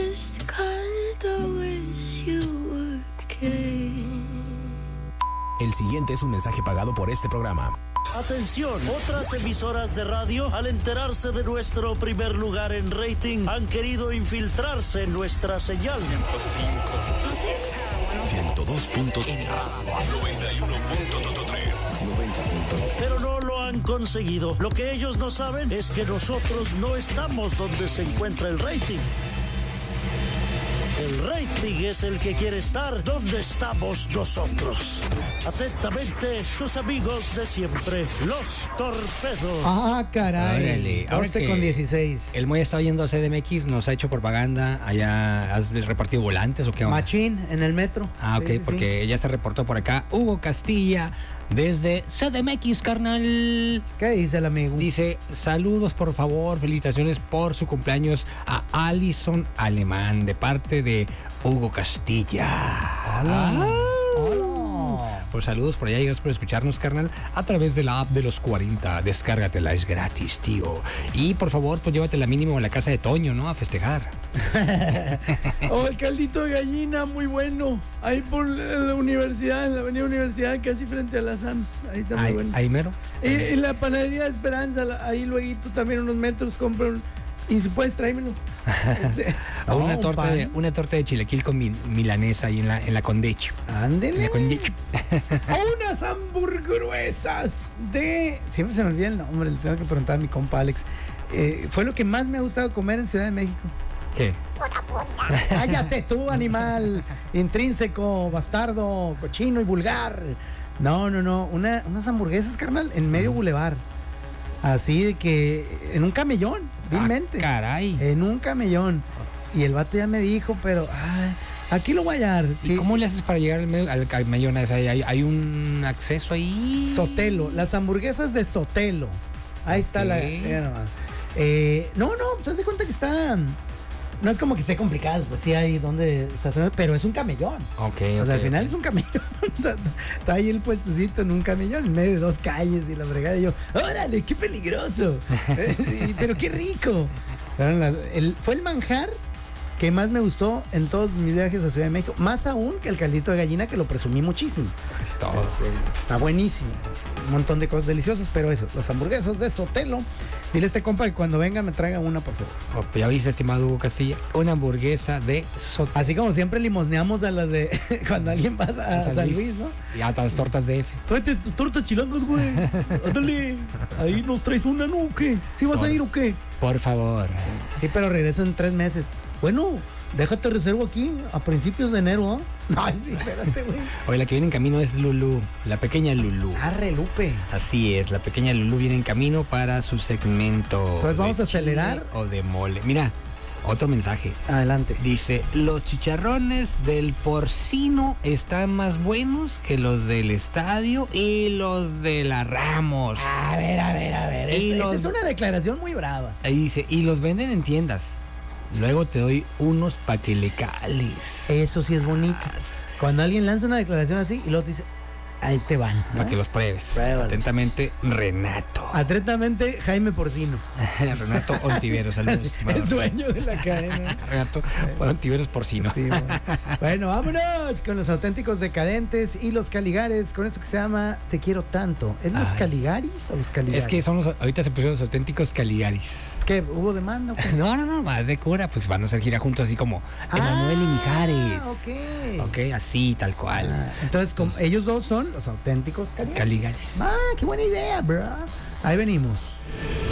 just kinda wish you were gay. El siguiente es un mensaje pagado por este programa. Atención, otras emisoras de radio, al enterarse de nuestro primer lugar en rating, han querido infiltrarse en nuestra señal. 102.3. Pero no lo han conseguido. Lo que ellos no saben es que nosotros no estamos donde se encuentra el rating. El rating es el que quiere estar donde estamos nosotros. Atentamente, sus amigos de siempre, los Torpedos. Ah, caray. Órale, ahora 12 que con 16. El Moy está oyendo a CDMX, nos ha hecho propaganda. Allá has repartido volantes o qué onda. Machín en el metro. Ah, ok, Sí, sí, porque ya se reportó por acá Hugo Castilla desde CDMX, carnal. ¿Qué dice el amigo? Dice, saludos por favor, felicitaciones por su cumpleaños a Alison Alemán de parte de Hugo Castilla. Hola. Pues saludos por allá y gracias por escucharnos, carnal, a través de la app de los 40. Descárgatela, es gratis, tío. Y por favor, pues llévatela mínimo a la casa de Toño, ¿no? A festejar. Oh, el caldito de gallina, muy bueno. Ahí por la universidad, en la avenida Universidad, casi frente a la SAMS. Ahí está muy bueno. Ahí mero. Y la panadería de Esperanza, ahí luego también unos metros, compro y si puedes, tráemelo. Una torta de chilequil con milanesa ahí en la Condecho. Ándele. En la Condecho. Unas hamburguesas de... Siempre se me olvida el nombre, le tengo que preguntar a mi compa Alex. Fue lo que más me ha gustado comer en Ciudad de México. ¿Qué? Cállate tú, animal intrínseco, bastardo, cochino y vulgar. No. Unas hamburguesas, carnal, en medio bulevar. Así de que en un camellón, vilmente. Caray. En un camellón. Y el vato ya me dijo, pero aquí lo voy a hallar. ¿Y cómo le haces para llegar al camellón? ¿Hay un acceso ahí? Sotelo, las hamburguesas de Sotelo. Ahí está la... nomás. Pues haz de cuenta que está... No es como que esté complicado, pues sí hay donde estacionar, pero es un camellón. Ok. O sea, al final es un camellón. Está ahí el puestecito en un camellón, en medio de dos calles y la fregada. Y yo, ¡órale, qué peligroso! Sí, pero qué rico. Fue el manjar que más me gustó en todos mis viajes a Ciudad de México. Más aún que el caldito de gallina, que lo presumí muchísimo. Es todo. Está buenísimo. Un montón de cosas deliciosas, pero esas, las hamburguesas de Sotelo. Dile a este compa que cuando venga me traiga una, por favor. Ya viste, estimado Hugo Castilla, una hamburguesa de Sotelo. Así como siempre limosneamos a las de cuando alguien va a San Luis, ¿no? Y a las tortas de F. Tráete tus tortas chilangos, güey. Ándale. Ahí nos traes una, ¿no? ¿O qué? ¿Sí vas a ir o qué? Por favor. Sí, pero regreso en 3 meses. Bueno, déjate reservo aquí a principios de enero, ¿no? Ay, sí, espérate, güey. Oye, la que viene en camino es Lulú, la pequeña Lulú. Arre, Lupe. Así es, la pequeña Lulú viene en camino para su segmento. Entonces vamos a acelerar. O de mole. Mira, otro mensaje. Adelante. Dice, los chicharrones del porcino están más buenos que los del estadio y los de la Ramos. A ver. Esta es una declaración muy brava. Ahí dice, y los venden en tiendas. Luego te doy unos pa' que le cales. Eso sí es bonito. Cuando alguien lanza una declaración así y luego te dice, ahí te van, ¿no? Para que los pruebes. Pruébalo. Atentamente, Renato. Atentamente, Jaime Porcino. Renato Ontiveros, saludos. Es dueño de la cadena. Renato Ontiveros Porcino. Sí, bueno, vámonos con los auténticos decadentes y los Caligares, con esto que se llama Te quiero tanto. ¿Es los Caligaris o los Caligaris? Es que ahorita se pusieron los auténticos Caligaris. ¿Qué? ¿Hubo demanda? No, más de cura, pues van a hacer gira juntos así como Emanuel y Mijares. Ok, así, tal cual. Entonces, ellos dos son los auténticos Caligaris. Caligaris. Qué buena idea, bro. Ahí venimos.